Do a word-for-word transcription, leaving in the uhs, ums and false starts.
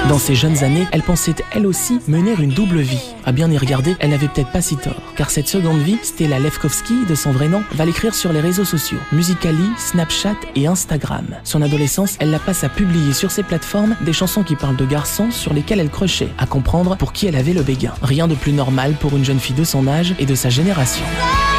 Dans ses jeunes années, elle pensait elle aussi mener une double vie. À bien y regarder, elle n'avait peut-être pas si tort, car cette seconde vie, Stella Lefkowski, de son vrai nom, va l'écrire sur les réseaux sociaux, Musical.ly, Snapchat et Instagram. Son adolescence, elle la passe à publier sur ces plateformes des chansons qui parlent de garçons sur lesquels elle crochait, à comprendre pour qui elle avait le béguin. Rien de plus normal pour une jeune fille de son âge et de sa génération.